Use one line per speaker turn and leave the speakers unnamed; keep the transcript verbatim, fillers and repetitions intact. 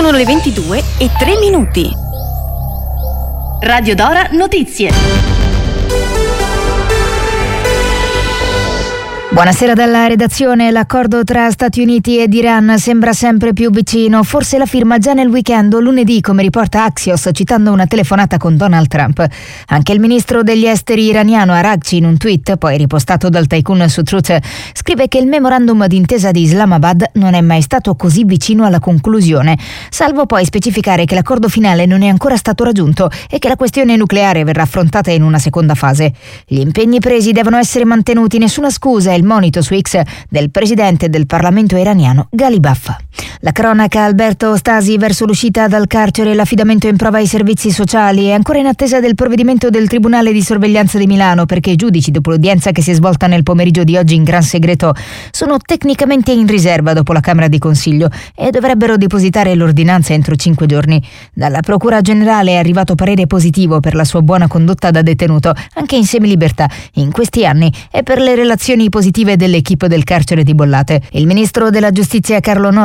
Sono le ventidue e tre minuti. Radio Dora Notizie.
Buonasera dalla redazione. L'accordo tra Stati Uniti ed Iran sembra sempre più vicino, forse la firma già nel weekend o lunedì, come riporta Axios citando una telefonata con Donald Trump. Anche il ministro degli esteri iraniano Araghchi, in un tweet poi ripostato dal tycoon su Truth, scrive che il memorandum d'intesa di Islamabad non è mai stato così vicino alla conclusione, salvo poi specificare che l'accordo finale non è ancora stato raggiunto e che la questione nucleare verrà affrontata in una seconda fase. Gli impegni presi devono essere mantenuti, nessuna scusa, il monito su X del presidente del Parlamento iraniano Ghalibaf. La cronaca: Alberto Stasi verso l'uscita dal carcere e l'affidamento in prova ai servizi sociali. È ancora in attesa del provvedimento del Tribunale di Sorveglianza di Milano, perché i giudici, dopo l'udienza che si è svolta nel pomeriggio di oggi in gran segreto, sono tecnicamente in riserva dopo la Camera di Consiglio e dovrebbero depositare l'ordinanza entro cinque giorni. Dalla Procura Generale è arrivato parere positivo per la sua buona condotta da detenuto, anche in semilibertà in questi anni, e per le relazioni positive dell'equipe del carcere di Bollate. Il ministro della Giustizia Carlo Nordio